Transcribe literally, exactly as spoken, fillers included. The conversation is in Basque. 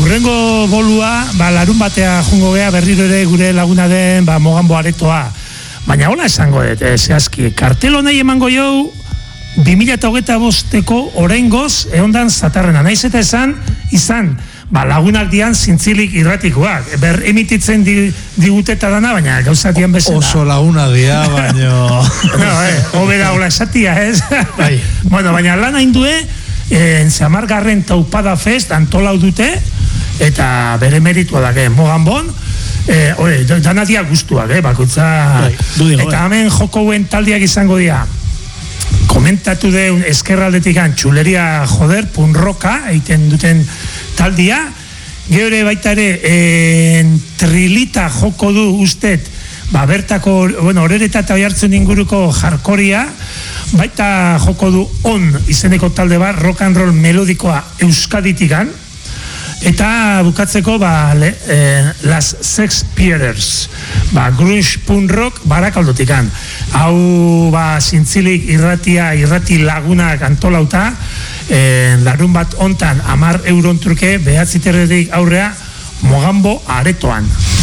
urrengo bolua, ba, larun batea jungo gea berriro ere gure laguna den, ba, Mogambo aretoa. Baina hola esango dut, eh, zehazki, kartel honei emango jau, bi mila hogeita bosteko oraingoz eondan zatarrena. Naiz eta esan, izan, ba, lagunak dian zintzilik irratikoak. Ber emititzen di, diguteta dana, baina gauza dian bezala. Oso laguna dia, baino... no, eh, hobera hola esatia, ez? Bai. Bueno, baina lan haindue, eh, enzamargarren Taupada Fest antolau dute, eta bere meritua dake, Mogambon, eh, ore, dana dia guztuak, eh, bakutza... Bai, dudigo, eta hemen jokouen taldiak izango dira. Komentatu deun eskerraldetik txuleria joder, punroka, egiten duten taldia, geure baita ere, en, trilita joko du ustet, ba, bertako, bueno, horereta eta oihartzen inguruko jarkoria, baita joko du on izeneko talde bat, rock and roll melodikoa euskaditikan, eta bukatzeko, ba, le, eh, Las Sex Pieders, ba, grunge punk rock barakaldotikan. Hau, ba, zintzilik irratia, irrati lagunak antolauta, eh, larun bat ontan amar euron truke, behatziterretik aurrea, Mogambo aretoan.